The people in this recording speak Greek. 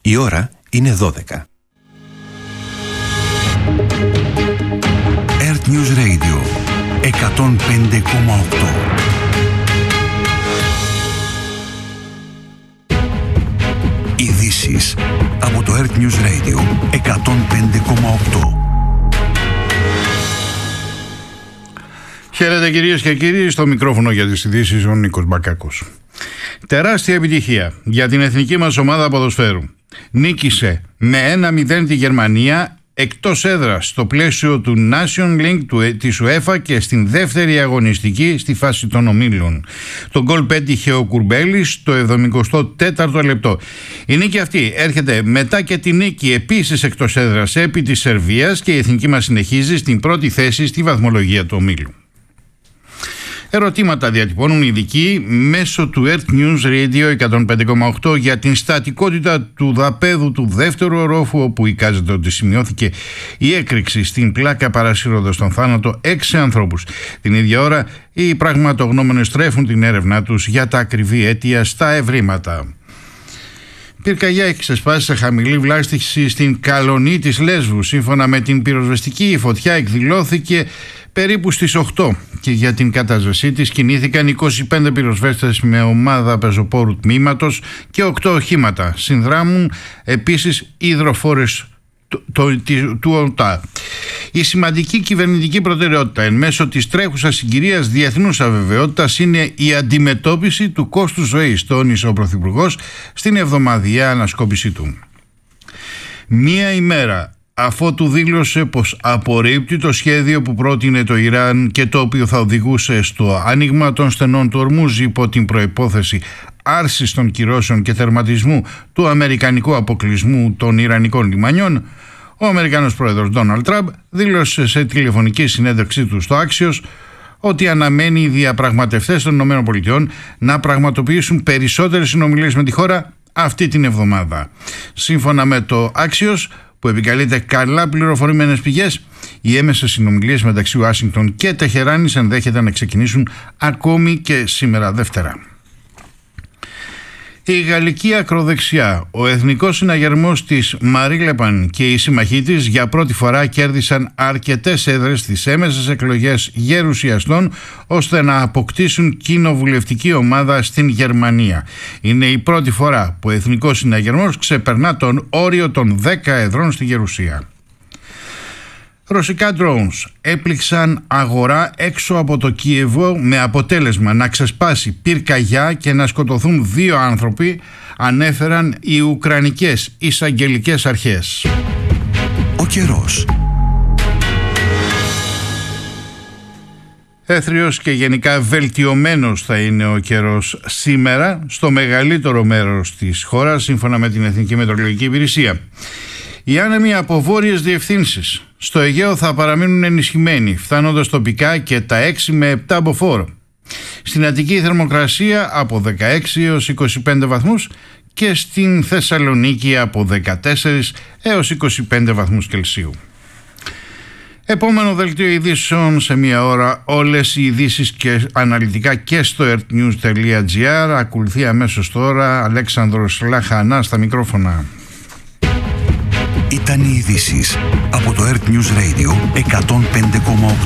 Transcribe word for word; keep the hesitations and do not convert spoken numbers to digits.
Η ώρα είναι δώδεκα. Earth News Radio εκατόν πέντε κόμμα οκτώ. Ειδήσεις από το Earth News Radio εκατόν πέντε κόμμα οκτώ. Χαίρετε κυρίες και κύριοι, στο μικρόφωνο για τις ειδήσεις ο Νίκος Μπακάκος. Τεράστια επιτυχία για την εθνική μας ομάδα ποδοσφαίρου. Νίκησε με ένα μηδέν τη Γερμανία εκτός έδρας στο πλαίσιο του Nation League του, της UEFA και στην δεύτερη αγωνιστική στη φάση των ομίλων. Το γκολ πέτυχε ο Κουρμπέλης στο εβδομηκοστό τέταρτο λεπτό. Η νίκη αυτή έρχεται μετά και τη νίκη επίσης εκτός έδρας επί της Σερβίας και η εθνική μας συνεχίζει στην πρώτη θέση στη βαθμολογία του ομίλου. Ερωτήματα διατυπώνουν οι ειδικοί μέσω του Earth News Radio εκατόν πέντε κόμμα οκτώ για την στατικότητα του δαπέδου του δεύτερου ορόφου, όπου εικάζεται ότι σημειώθηκε η έκρηξη στην πλάκα παρασύροντας στον θάνατο έξι ανθρώπους. Την ίδια ώρα οι πραγματογνώμονες τρέφουν την έρευνά τους για τα ακριβή αίτια στα ευρήματα. Πυρκαγιά έχει ξεσπάσει σε χαμηλή βλάστηση στην Καλονή της Λέσβου. Σύμφωνα με την πυροσβεστική, η φωτιά εκδηλώθηκε περίπου στις οκτώ και για την κατάσβεσή της κινήθηκαν είκοσι πέντε πυροσβέστες με ομάδα πεζοπόρου τμήματος και οκτώ οχήματα. Συνδράμουν επίσης υδροφόρες του, του, του, του ΟΤΑ. Η σημαντική κυβερνητική προτεραιότητα εν μέσω της τρέχουσας συγκυρίας διεθνούς αβεβαιότητας είναι η αντιμετώπιση του κόστους ζωής, τόνισε ο Πρωθυπουργός στην εβδομαδιαία ανασκόπησή του. Μία ημέρα αφότου δήλωσε πως απορρίπτει το σχέδιο που πρότεινε το Ιράν και το οποίο θα οδηγούσε στο άνοιγμα των στενών του Ορμούζ υπό την προϋπόθεση άρσης των κυρώσεων και τερματισμού του αμερικανικού αποκλεισμού των Ιρανικών λιμανιών, ο Αμερικανός πρόεδρος Ντόναλντ Τραμπ δήλωσε σε τηλεφωνική συνέντευξή του στο Άξιος ότι αναμένει οι διαπραγματευτές των ΗΠΑ να πραγματοποιήσουν περισσότερες συνομιλίες με τη χώρα αυτή την εβδομάδα. Σύμφωνα με το Άξιος, που επικαλείται καλά πληροφορημένες πηγές, οι έμεσες συνομιλίες μεταξύ Ουάσιγκτον και Τεχεράνης ενδέχεται να ξεκινήσουν ακόμη και σήμερα Δευτέρα. Η γαλλική ακροδεξιά, ο εθνικός συναγερμός της Μαρί Λεπεν και οι συμμαχοί της για πρώτη φορά κέρδισαν αρκετές έδρες στις έμεσες εκλογές γερουσιαστών ώστε να αποκτήσουν κοινοβουλευτική ομάδα στην Γερμανία. Είναι η πρώτη φορά που ο εθνικός συναγερμός ξεπερνά τον όριο των δέκα εδρών στη Γερουσία. Ρωσικά drones έπληξαν αγορά έξω από το Κίεβο με αποτέλεσμα να ξεσπάσει πυρκαγιά και να σκοτωθούν δύο άνθρωποι, ανέφεραν οι Ουκρανικές εισαγγελικές αρχές. Ο καιρός. Έθριος και γενικά βελτιωμένος θα είναι ο καιρός σήμερα στο μεγαλύτερο μέρος της χώρας, σύμφωνα με την Εθνική Μετεωρολογική Υπηρεσία. Οι άνεμοι από βόρειες διευθύνσεις στο Αιγαίο θα παραμείνουν ενισχυμένοι, φτάνοντας τοπικά και τα έξι με επτά μποφόρ. Στην Αττική η θερμοκρασία από δεκαέξι έως είκοσι πέντε βαθμούς και στην Θεσσαλονίκη από δεκατέσσερις έως είκοσι πέντε βαθμούς Κελσίου. Επόμενο δελτίο ειδήσεων σε μία ώρα, όλες οι ειδήσεις και αναλυτικά και στο earthnews τελεία gr. Ακολουθεί αμέσως τώρα Αλέξανδρος Λαχανά στα μικρόφωνα. Ήταν οι ειδήσεις από το Earth News Radio εκατόν πέντε κόμμα οκτώ.